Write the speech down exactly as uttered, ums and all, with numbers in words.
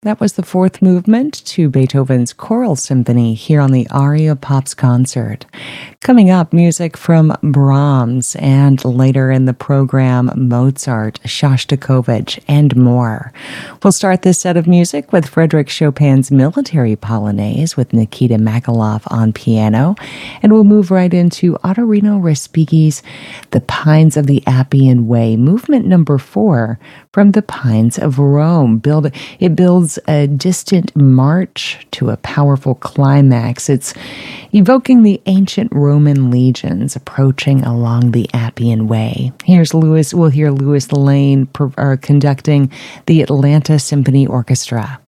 That was the fourth movement to Beethoven's Choral Symphony here on the Aria Pops concert. Coming up, music from Brahms and later in the program, Mozart, Shostakovich, and more. We'll start this set of music with Frédéric Chopin's Military Polonaise with Nikita Makalov on piano, and we'll move right into Ottorino Respighi's The Pines of the Appian Way, movement number four from The Pines of Rome. Build, it builds a distant march to a powerful climax. It's evoking the ancient Roman legions approaching along the Appian Way. Here's Louis, we'll hear Louis Lane per, uh, conducting the Atlanta Symphony Orchestra.